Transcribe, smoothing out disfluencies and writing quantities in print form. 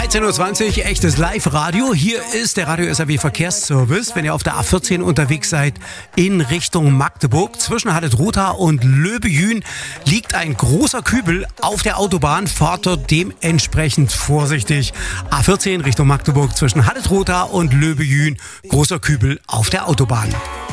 13.20 Uhr, echtes Live-Radio. Hier ist der Radio SAW Verkehrsservice. Wenn ihr auf der A14 unterwegs seid in Richtung Magdeburg, zwischen Haddetrotha und Löbejün liegt ein großer Kübel auf der Autobahn. Fahrt dort dementsprechend vorsichtig. A14 Richtung Magdeburg zwischen Haddetrotha und Löbejün, großer Kübel auf der Autobahn.